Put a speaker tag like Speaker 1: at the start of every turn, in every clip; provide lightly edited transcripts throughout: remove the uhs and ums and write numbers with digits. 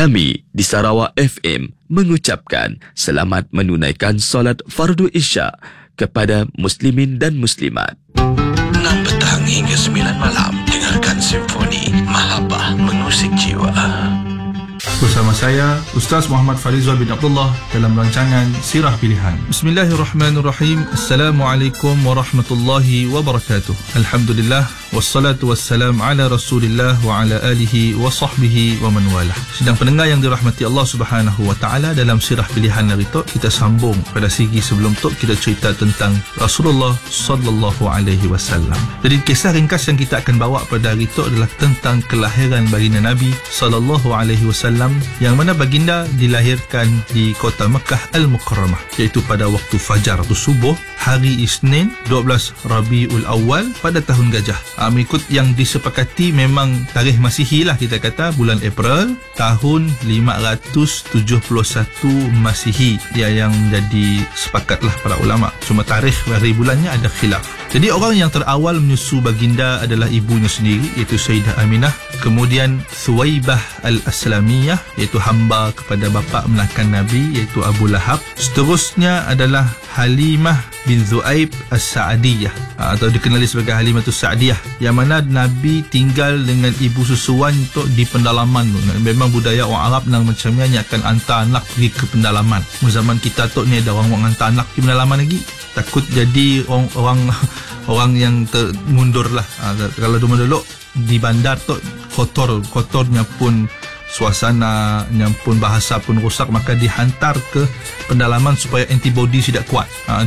Speaker 1: Kami di Sarawak FM mengucapkan selamat menunaikan solat fardu Isya kepada muslimin dan muslimat.
Speaker 2: 6 petang hingga 9 malam, dengarkan simfoni Mahabbah mengusik jiwa.
Speaker 3: Bersama saya Ustaz Muhammad Farizal bin Abdullah dalam rancangan Sirah Pilihan. Bismillahirrahmanirrahim. Assalamualaikum warahmatullahi wabarakatuh. Alhamdulillah wassalatu wassalam ala Rasulillah wa ala alihi wa sahbihi wa man walah. Sedang pendengar yang dirahmati Allah Subhanahu wa taala, dalam Sirah Pilihan hari tu kita sambung pada segi sebelum tu kita cerita tentang Rasulullah sallallahu alaihi wasallam. Jadi kisah ringkas yang kita akan bawa pada hari tu adalah tentang kelahiran baginda Nabi sallallahu alaihi wasallam, yang mana baginda dilahirkan di kota Mekah Al-Mukarramah, iaitu pada waktu fajar atau subuh hari Isnin 12 Rabiul Awal pada tahun gajah. Mengikut yang disepakati memang tarikh Masihi lah, kita kata bulan April tahun 571 Masihi, yang jadi sepakatlah para ulama. Cuma tarikh hari bulannya ada khilaf. Jadi orang yang terawal menyusu baginda adalah ibunya sendiri, iaitu Sayyidah Aminah. Kemudian Thuwaibah Al-Aslamiyah, iaitu hamba kepada bapa menakan Nabi, iaitu Abu Lahab. Seterusnya adalah Halimah bin Zu'aib As-Sa'diyah, atau dikenali sebagai Halimah As-Sa'diyah, yang mana Nabi tinggal dengan ibu susuan tu di pendalaman tu. Memang budaya orang Arab nang macamnya akan hantar anak pergi ke pendalaman. Zaman kita tu ni ada orang hantar anak pergi pendalaman lagi, takut jadi orang yang mundur lah. Kalau dulu di bandar tu kotornya pun, suasananya pun, bahasa pun rusak, maka dihantar ke pendalaman supaya antibody tidak kuat.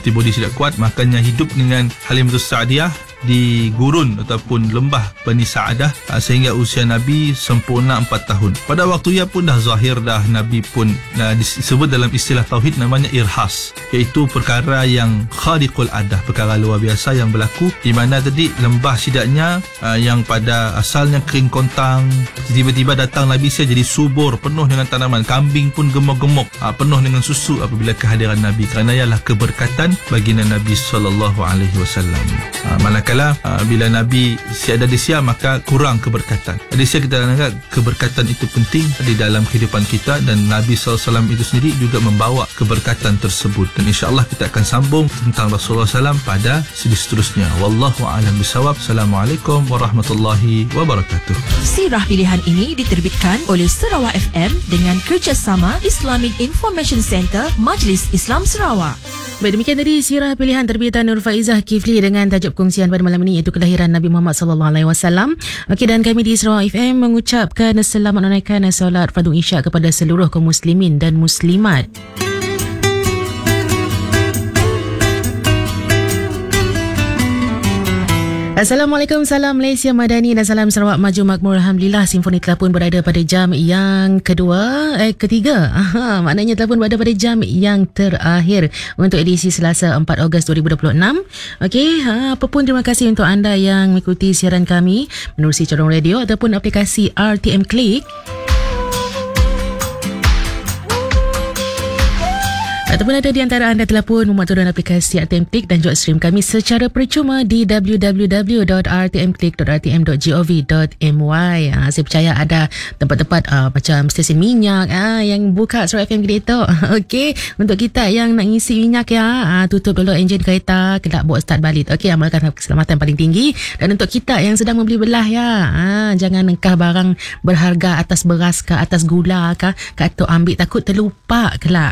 Speaker 3: Makanya hidup dengan Halimah As-Sa'diyah di gurun ataupun lembah Bani Sa'adah sehingga usia Nabi sempurna 4 tahun. Pada waktu ia pun dah zahir dah, Nabi pun disebut dalam istilah tauhid namanya irhas, iaitu perkara yang khariqul adah, perkara luar biasa yang berlaku, di mana tadi lembah sidaknya yang pada asalnya kering kontang, tiba-tiba datang Nabi saya jadi subur, penuh dengan tanaman, kambing pun gemuk-gemuk, penuh dengan susu apabila kehadiran Nabi, kerana ialah keberkatan baginda Nabi sallallahu alaihi wasallam. Manakala bila Nabi ada di sia, maka kurang keberkatan. Di sia kita anggap keberkatan itu penting di dalam kehidupan kita, dan Nabi SAW itu sendiri juga membawa keberkatan tersebut. Dan insyaAllah kita akan sambung tentang Rasulullah SAW pada segi seterusnya. Wallahu a'lam bisawab. Assalamualaikum warahmatullahi wabarakatuh.
Speaker 4: Sirah Pilihan ini diterbitkan oleh Sarawak FM dengan kerjasama Islamic Information Center Majlis Islam Sarawak.
Speaker 5: Baik, demikian tadi Sirah Pilihan terbitan Nur Faizah Kifli dengan tajuk kongsian pada malam ini, iaitu kelahiran Nabi Muhammad sallallahu alaihi wasallam. Okey, dan kami di Sarawak FM mengucapkan selamat menunaikan solat fardu Isya kepada seluruh kaum muslimin dan muslimat. Assalamualaikum, salam Malaysia Madani dan salam Sarawak Maju Makmur. Alhamdulillah, simfoni telah pun berada pada jam yang ketiga. Maknanya telah pun berada pada jam yang terakhir untuk edisi Selasa 4 Ogos 2026. Okey, apa pun terima kasih untuk anda yang mengikuti siaran kami menerusi corong radio ataupun aplikasi RTM Click, ataupun ada di antara anda telah pun memuat turun aplikasi RTM Click dan juga stream kami secara percuma di www.rtmclick.rtm.gov.my. Saya percaya ada tempat-tempat macam stesen minyak yang buka Sarawak FM Gede tu. Okey, untuk kita yang nak ngisi minyak tutup dulu enjin kereta, kena buat start balik. Okey, amalkan keselamatan paling tinggi. Dan untuk kita yang sedang membeli belah jangan engkau barang berharga atas beras ke, atas gula ke, kata ambil takut terlupa kelak.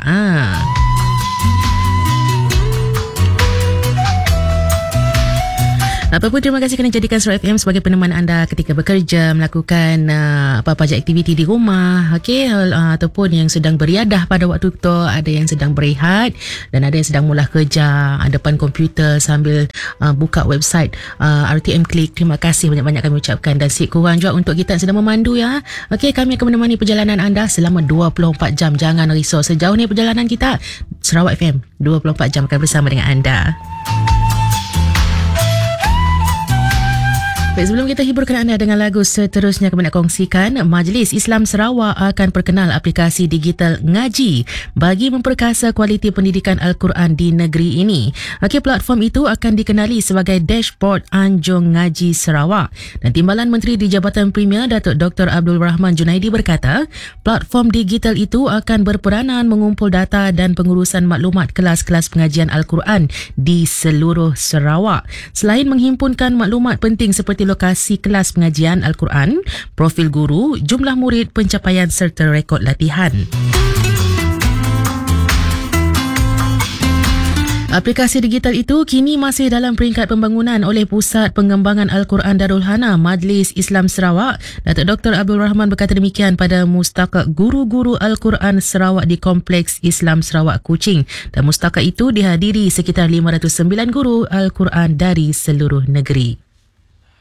Speaker 5: Apapun, terima kasih kerana jadikan Sarawak FM sebagai peneman anda ketika bekerja, melakukan apa-apa saja aktiviti di rumah, okey, ataupun yang sedang beriadah pada waktu itu, ada yang sedang berehat dan ada yang sedang mula kerja depan komputer sambil buka website RTM Click. Terima kasih banyak-banyak kami ucapkan, dan sikit kurang juga untuk kita yang sedang memandu Okey, kami akan menemani perjalanan anda selama 24 jam. Jangan risau, sejauh ni perjalanan kita Sarawak FM 24 jam akan bersama dengan anda. Baik, sebelum kita hiburkan anda dengan lagu seterusnya, kami nak kongsikan Majlis Islam Sarawak akan perkenal aplikasi digital Ngaji bagi memperkasa kualiti pendidikan Al-Quran di negeri ini. Okey, platform itu akan dikenali sebagai Dashboard Anjung Ngaji Sarawak. Dan Timbalan Menteri di Jabatan Premier Datuk Dr. Abdul Rahman Junaidi berkata, platform digital itu akan berperanan mengumpul data dan pengurusan maklumat kelas-kelas pengajian Al-Quran di seluruh Sarawak. Selain menghimpunkan maklumat penting seperti lokasi kelas pengajian Al-Quran, profil guru, jumlah murid, pencapaian serta rekod latihan. Aplikasi digital itu kini masih dalam peringkat pembangunan oleh Pusat Pengembangan Al-Quran Darul Hana Majlis Islam Sarawak. Datuk Dr. Abdul Rahman berkata demikian pada Mustaqak Guru-Guru Al-Quran Sarawak di Kompleks Islam Sarawak Kuching. Dan mustaqak itu dihadiri sekitar 509 guru Al-Quran dari seluruh negeri.